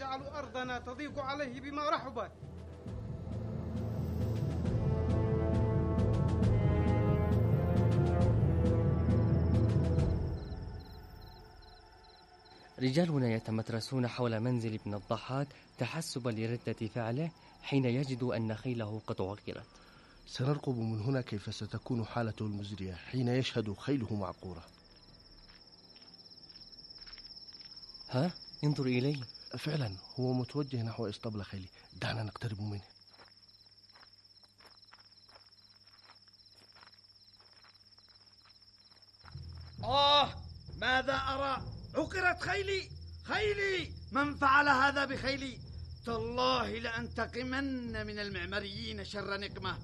يجعل أرضنا تضيق عليه بما رحبت. رجالنا يتمترسون حول منزل ابن الضحاك تحسبا لردة فعله حين يجدوا أن خيله قد عقرت. سنرقب من هنا كيف ستكون حالته المزرية حين يشهد خيله معقورة. ها؟ انظر إليه. فعلا هو متوجه نحو إسطبل خيلي، دعنا نقترب منه. ماذا أرى؟ عقرت خيلي! من فعل هذا بخيلي؟ تالله لأنتقمن من المعمريين شر نقمة.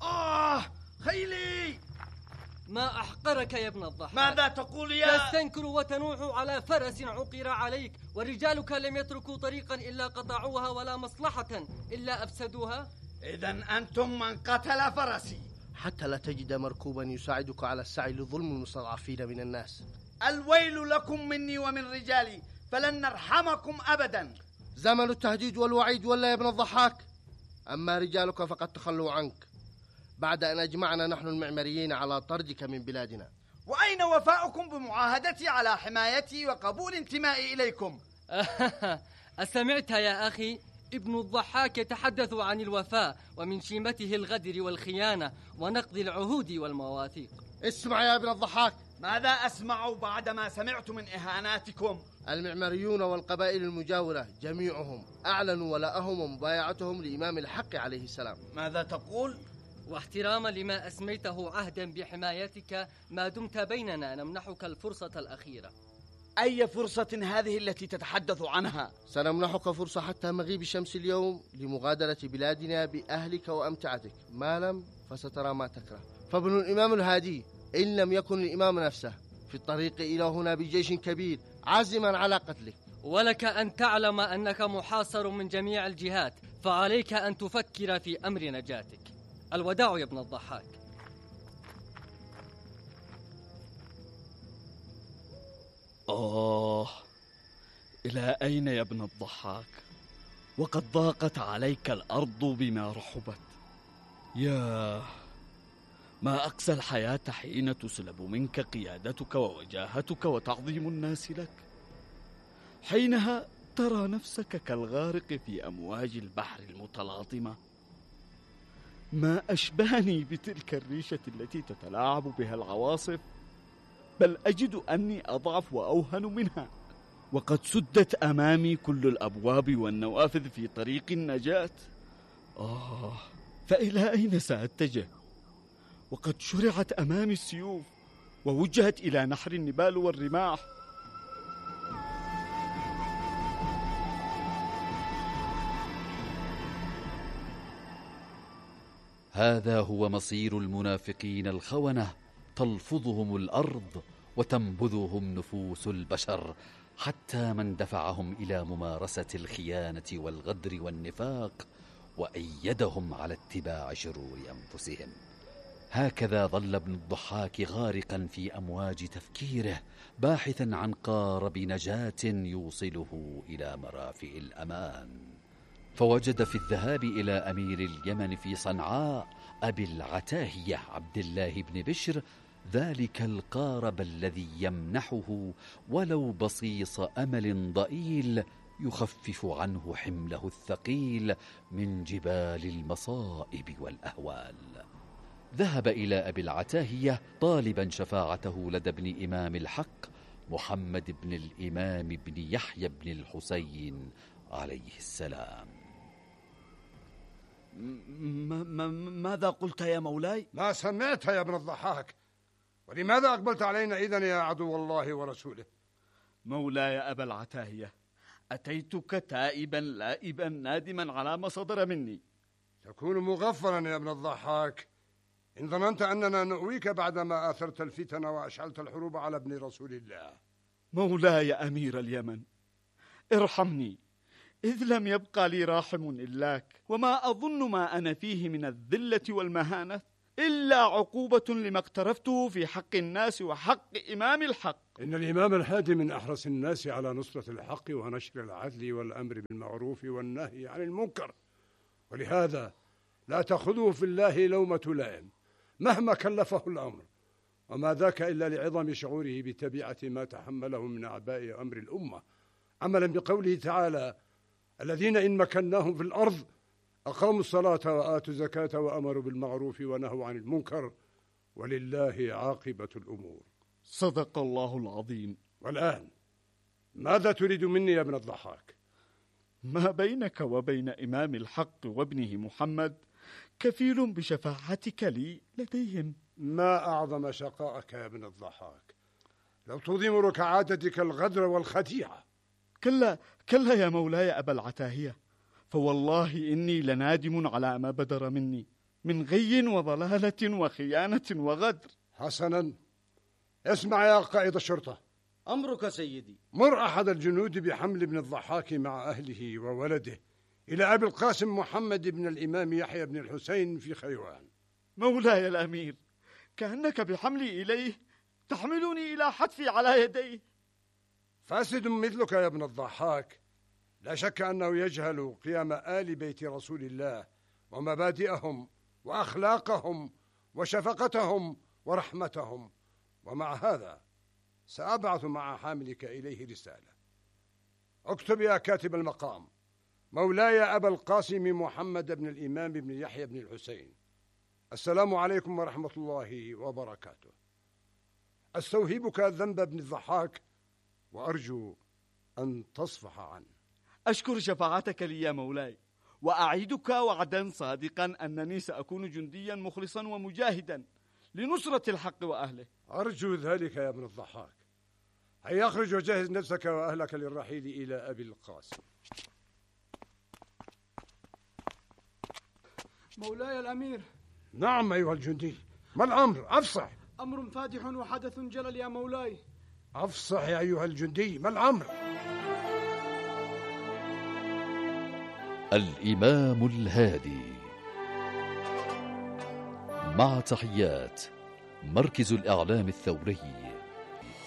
خيلي! ما أحقرك يا ابن الضحاك؟ ماذا تقول يا؟ تستنكر وتنوح على فرس عقر عليك، ورجالك لم يتركوا طريقا إلا قطعوها ولا مصلحة إلا أفسدوها. إذن أنتم من قتل فرسي حتى لا تجد مركوبا يساعدك على السعي لظلم المستضعفين من الناس. الويل لكم مني ومن رجالي، فلن نرحمكم أبدا. زمن التهديد والوعيد ولا يا ابن الضحاك؟ أما رجالك فقد تخلوا عنك بعد أن أجمعنا نحن المعمريين على طردك من بلادنا. وأين وفاؤكم بمعاهدتي على حمايتي وقبول انتمائي إليكم؟ أسمعت يا أخي؟ ابن الضحاك يتحدث عن الوفاء ومن شيمته الغدر والخيانة ونقض العهود والمواثيق. اسمع يا ابن الضحاك. ماذا أسمع بعدما سمعت من إهاناتكم؟ المعمريون والقبائل المجاورة جميعهم أعلنوا ولاءهم ومبايعتهم لإمام الحق عليه السلام. ماذا تقول؟ واحتراما لما أسميته عهدا بحمايتك ما دمت بيننا نمنحك الفرصة الأخيرة. أي فرصة هذه التي تتحدث عنها؟ سنمنحك فرصة حتى مغيب الشمس اليوم لمغادرة بلادنا بأهلك وأمتعتك، ما لم فسترى ما تكره. فابن الإمام الهادي إن لم يكن الإمام نفسه في الطريق إلى هنا بجيش كبير عازما على قتلك. ولك أن تعلم أنك محاصر من جميع الجهات، فعليك أن تفكر في أمر نجاتك. الوداع يا ابن الضحاك. إلى أين يا ابن الضحاك؟ وقد ضاقت عليك الأرض بما رحبت. يا ما أقسى الحياة حين تسلب منك قيادتك ووجاهتك وتعظيم الناس لك. حينها ترى نفسك كالغارق في أمواج البحر المتلاطمة. ما أشبهني بتلك الريشة التي تتلاعب بها العواصف، بل أجد أني أضعف وأوهن منها، وقد سدت أمامي كل الأبواب والنوافذ في طريق النجاة. فإلى أين سأتجه؟ وقد شرعت أمامي السيوف ووجهت إلى نحر النبال والرماح. هذا هو مصير المنافقين الخونة، تلفظهم الأرض وتنبذهم نفوس البشر، حتى من دفعهم إلى ممارسة الخيانة والغدر والنفاق وأيدهم على اتباع شرور أنفسهم. هكذا ظل ابن الضحاك غارقا في أمواج تفكيره، باحثا عن قارب نجاة يوصله إلى مرافئ الأمان. فوجد في الذهاب إلى أمير اليمن في صنعاء أبي العتاهية عبد الله بن بشر ذلك القارب الذي يمنحه ولو بصيص أمل ضئيل يخفف عنه حمله الثقيل من جبال المصائب والأهوال. ذهب إلى أبي العتاهية طالبا شفاعته لدى ابن إمام الحق محمد بن الإمام بن يحيى بن الحسين عليه السلام. ماذا قلت يا مولاي؟ ما سمعت يا ابن الضحاك؟ ولماذا أقبلت علينا إذن يا عدو الله ورسوله؟ مولاي أبا العتاهية، أتيتك تائبا لائبا نادما على ما صدر مني. تكون مغفرا يا ابن الضحاك إن ظننت أننا نؤويك بعدما آثرت الفتن وأشعلت الحروب على ابن رسول الله. مولاي أمير اليمن، ارحمني، إذ لم يبقى لي راحم إلاك، وما أظن ما أنا فيه من الذلة والمهانة إلا عقوبة لما اقترفته في حق الناس وحق إمام الحق. إن الإمام الهادي من أحرص الناس على نصرة الحق ونشر العدل والأمر بالمعروف والنهي عن المنكر، ولهذا لا تأخذه في الله لومة لائم مهما كلفه الأمر، وما ذاك إلا لعظم شعوره بتبعة ما تحمله من أعباء أمر الأمة، عملا بقوله تعالى: الذين إن مكناهم في الأرض أقاموا الصلاة وآتوا الزكاة وأمروا بالمعروف ونهوا عن المنكر ولله عاقبة الأمور. صدق الله العظيم. والآن ماذا تريد مني يا ابن الضحاك؟ ما بينك وبين إمام الحق وابنه محمد كفيل بشفاعتك لي لديهم. ما أعظم شقاءك يا ابن الضحاك، لو تضمر كعادتك الغدر والخديعة. كلا يا مولاي أبا العتاهية، فوالله إني لنادم على ما بدر مني من غي وضلالة وخيانة وغدر. حسنا، اسمع يا قائد الشرطة. أمرك سيدي. مر أحد الجنود بحمل ابن الضحاك مع أهله وولده إلى أبي القاسم محمد بن الإمام يحيى بن الحسين في خيوان. مولاي الأمير، كأنك بحملي إليه تحملني إلى حتفي على يديه. فاسد مثلك يا ابن الضحاك لا شك أنه يجهل قيام آل بيت رسول الله ومبادئهم وأخلاقهم وشفقتهم ورحمتهم، ومع هذا سأبعث مع حاملك إليه رسالة. اكتب يا كاتب المقام: مولاي أبا القاسم محمد بن الإمام بن يحيى بن الحسين، السلام عليكم ورحمة الله وبركاته. أستوهبك ذنب ابن الضحاك وأرجو أن تصفح عنه. أشكر شفاعتك لي يا مولاي، وأعيدك وعدا صادقا أنني سأكون جنديا مخلصا ومجاهدا لنصرة الحق وأهله. أرجو ذلك يا ابن الضحاك. هيا اخرج وجهز نفسك وأهلك للرحيل إلى أبي القاسم. مولاي الأمير. نعم أيها الجندي، ما الأمر؟ أفصح. أمر فادح وحدث جلل يا مولاي. أفصح يا أيها الجندي، ما الأمر؟ الإمام الهادي، مع تحيات مركز الإعلام الثوري.